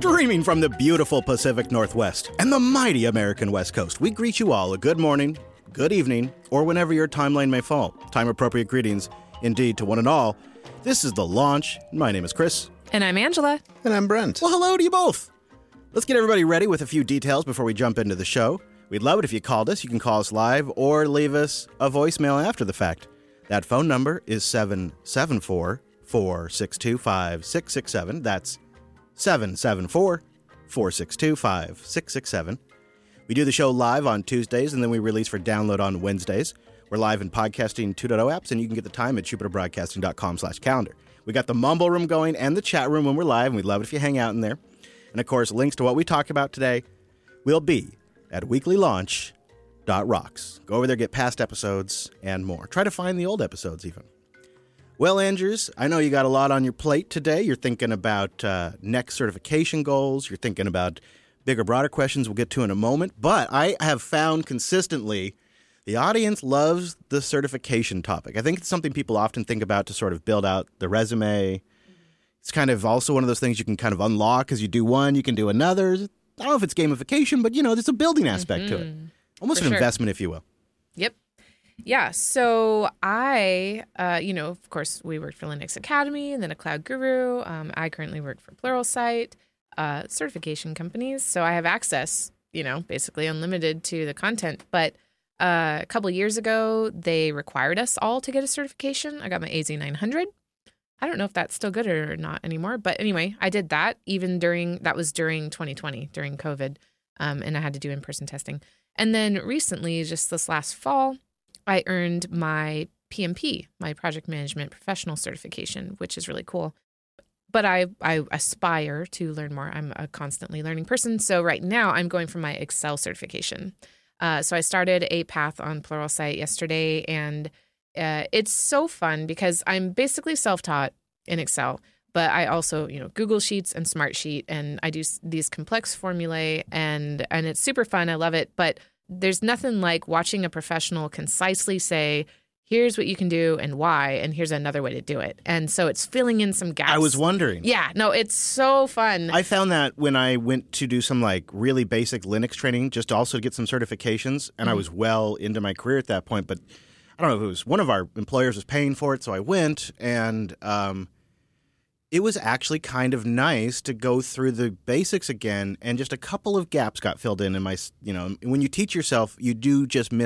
Streaming from the beautiful Pacific Northwest and the mighty American West Coast, we greet you all a good morning, good evening, or whenever your timeline may fall. Time-appropriate greetings, indeed, to one and all. This is The Launch. My name is Chris. And I'm Angela. And I'm Brent. Well, hello to you both. Let's get everybody ready with a few details before we jump into the show. We'd love it if you called us. You can call us live or leave us a voicemail after the fact. That phone number is 774-462-5667. That's 774-462-5667. We do the show live on Tuesdays, and then we release for download on Wednesdays. We're live in Podcasting 2.0 apps, and you can get the time at jupiterbroadcasting.com/calendar. We got the Mumble Room going and the chat room when we're live, and we'd love it if you hang out in there. And, of course, links to what we talk about today will be at weeklylaunch.rocks. Go over there, get past episodes and more. Try to find the old episodes even. Well, Andrews, I know you got a lot on your plate today. You're thinking about next certification goals. You're thinking about bigger, broader questions we'll get to in a moment. But I have found consistently the audience loves the certification topic. I think it's something people often think about to sort of build out the resume. It's kind of also one of those things you can kind of unlock as you do one, you can do another. I don't know if it's gamification, but, you know, there's a building aspect to it. Almost an investment, if you will. Yep. Yeah, so I, of course, we worked for Linux Academy and then a Cloud Guru. I currently work for Pluralsight, certification companies. So I have access, basically unlimited to the content. But a couple of years ago, they required us all to get a certification. I got my AZ900. I don't know if that's still good or not anymore. But anyway, I did that that was during 2020, during COVID, and I had to do in-person testing. And then recently, just this last fall, I earned my PMP, my Project Management Professional Certification, which is really cool. But I aspire to learn more. I'm a constantly learning person. So right now I'm going for my Excel certification. So I started a path on Pluralsight yesterday, and it's so fun because I'm basically self-taught in Excel. But I also, Google Sheets and Smartsheet, and I do these complex formulae, and it's super fun. I love it. But there's nothing like watching a professional concisely say, here's what you can do and why, and here's another way to do it. And so it's filling in some gaps. I was wondering. Yeah, no, it's so fun. I found that when I went to do some really basic Linux training, just to also get some certifications, and I was well into my career at that point, but I don't know if it was one of our employers was paying for it, so I went, and it was actually kind of nice to go through the basics again, and just a couple of gaps got filled in my, when you teach yourself, you do just miss